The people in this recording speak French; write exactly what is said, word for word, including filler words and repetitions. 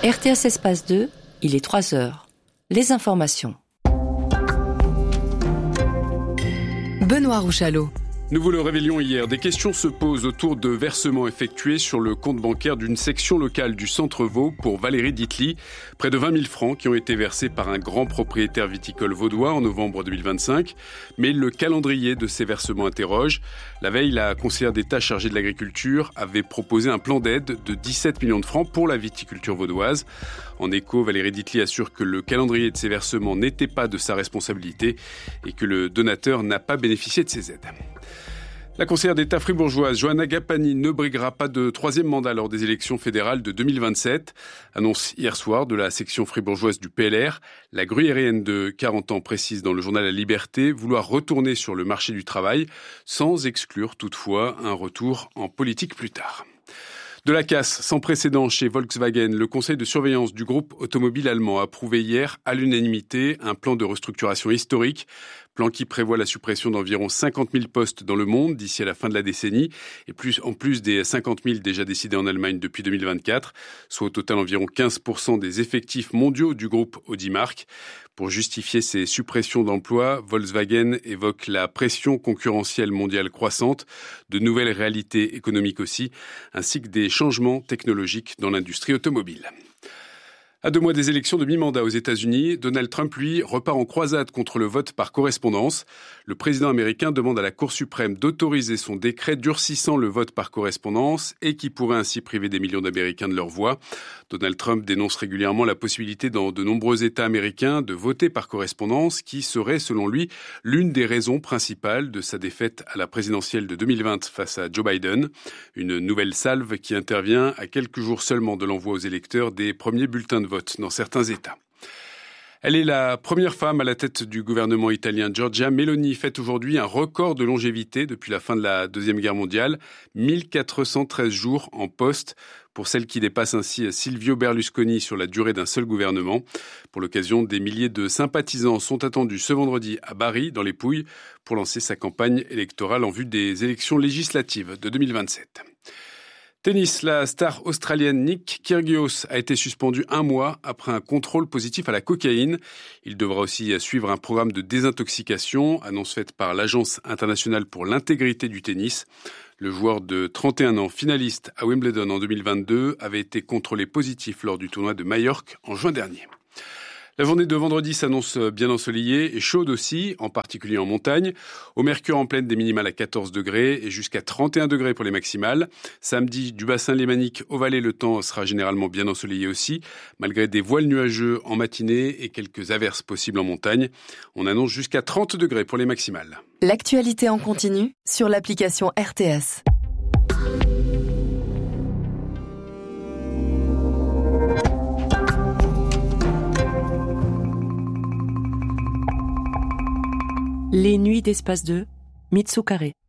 R T S Espace deux, il est trois heures. Les informations. Benoît Rouchalot. Nous vous le révélions hier, des questions se posent autour de versements effectués sur le compte bancaire d'une section locale du Centre Vaud pour Valérie Ditli. Près de vingt mille francs qui ont été versés par un grand propriétaire viticole vaudois en novembre deux mille vingt-cinq. Mais le calendrier de ces versements interroge. La veille, la conseillère d'État chargée de l'agriculture avait proposé un plan d'aide de dix-sept millions de francs pour la viticulture vaudoise. En écho, Valérie Ditli assure que le calendrier de ces versements n'était pas de sa responsabilité et que le donateur n'a pas bénéficié de ces aides. La conseillère d'État fribourgeoise Johanna Gapani ne briguera pas de troisième mandat lors des élections fédérales de deux mille vingt-sept. Annonce hier soir de la section fribourgeoise du P L R. La gruyérienne de quarante ans précise dans le journal La Liberté vouloir retourner sur le marché du travail, sans exclure toutefois un retour en politique plus tard. De la casse sans précédent chez Volkswagen, le conseil de surveillance du groupe automobile allemand a approuvé hier à l'unanimité un plan de restructuration historique. Plan qui prévoit la suppression d'environ cinquante mille postes dans le monde d'ici à la fin de la décennie, et plus, en plus des cinquante mille déjà décidés en Allemagne depuis deux mille vingt-quatre, soit au total environ quinze pour cent des effectifs mondiaux du groupe Audi-Mark. Pour justifier ces suppressions d'emplois, Volkswagen évoque la pression concurrentielle mondiale croissante, de nouvelles réalités économiques aussi, ainsi que des changements technologiques dans l'industrie automobile. À deux mois des élections de mi-mandat aux États-Unis, Donald Trump, lui, repart en croisade contre le vote par correspondance. Le président américain demande à la Cour suprême d'autoriser son décret durcissant le vote par correspondance et qui pourrait ainsi priver des millions d'Américains de leur voix. Donald Trump dénonce régulièrement la possibilité dans de nombreux États américains de voter par correspondance, qui serait, selon lui, l'une des raisons principales de sa défaite à la présidentielle de deux mille vingt face à Joe Biden. Une nouvelle salve qui intervient à quelques jours seulement de l'envoi aux électeurs des premiers bulletins de vote dans certains États. Elle est la première femme à la tête du gouvernement italien. Giorgia Meloni fête aujourd'hui un record de longévité depuis la fin de la Deuxième Guerre mondiale, mille quatre cent treize jours en poste, pour celle qui dépasse ainsi Silvio Berlusconi sur la durée d'un seul gouvernement. Pour l'occasion, des milliers de sympathisants sont attendus ce vendredi à Bari, dans les Pouilles, pour lancer sa campagne électorale en vue des élections législatives de deux mille vingt-sept. Tennis, la star australienne Nick Kyrgios a été suspendu un mois après un contrôle positif à la cocaïne. Il devra aussi suivre un programme de désintoxication, annonce faite par l'Agence internationale pour l'intégrité du tennis. Le joueur de trente et un ans, finaliste à Wimbledon en deux mille vingt-deux, avait été contrôlé positif lors du tournoi de Majorque en juin dernier. La journée de vendredi s'annonce bien ensoleillée et chaude aussi, en particulier en montagne. Au mercure en pleine, des minimales à quatorze degrés et jusqu'à trente et un degrés pour les maximales. Samedi, du bassin lémanique au Valais, le temps sera généralement bien ensoleillé aussi, malgré des voiles nuageux en matinée et quelques averses possibles en montagne. On annonce jusqu'à trente degrés pour les maximales. L'actualité en continu sur l'application R T S. Les nuits d'Espace deux, Mitsu Carré.